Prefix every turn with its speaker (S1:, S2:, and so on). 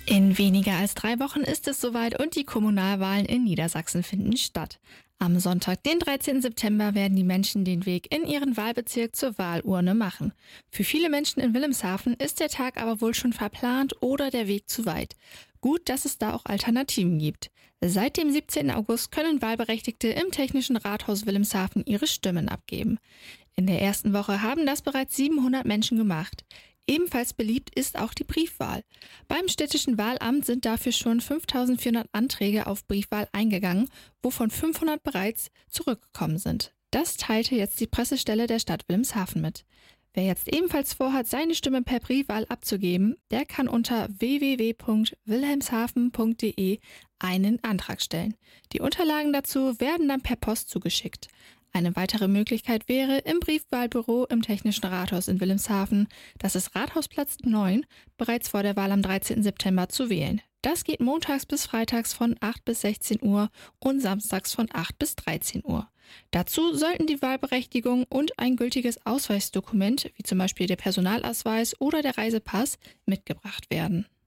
S1: In weniger als 3 Wochen ist es soweit und die Kommunalwahlen in Niedersachsen finden statt. Am Sonntag, den 13. September, werden die Menschen den Weg in ihren Wahlbezirk zur Wahlurne machen. Für viele Menschen in Wilhelmshaven ist der Tag aber wohl schon verplant oder der Weg zu weit. Gut, dass es da auch Alternativen gibt. Seit dem 17. August können Wahlberechtigte im Technischen Rathaus Wilhelmshaven ihre Stimmen abgeben. In der ersten Woche haben das bereits 700 Menschen gemacht. Ebenfalls beliebt ist auch die Briefwahl. Beim städtischen Wahlamt sind dafür schon 5.400 Anträge auf Briefwahl eingegangen, wovon 500 bereits zurückgekommen sind. Das teilte jetzt die Pressestelle der Stadt Wilhelmshaven mit. Wer jetzt ebenfalls vorhat, seine Stimme per Briefwahl abzugeben, der kann unter www.wilhelmshaven.de einen Antrag stellen. Die Unterlagen dazu werden dann per Post zugeschickt. Eine weitere Möglichkeit wäre, im Briefwahlbüro im Technischen Rathaus in Wilhelmshaven, das ist Rathausplatz 9, bereits vor der Wahl am 13. September zu wählen. Das geht montags bis freitags von 8 bis 16 Uhr und samstags von 8 bis 13 Uhr. Dazu sollten die Wahlberechtigung und ein gültiges Ausweisdokument, wie zum Beispiel der Personalausweis oder der Reisepass, mitgebracht werden.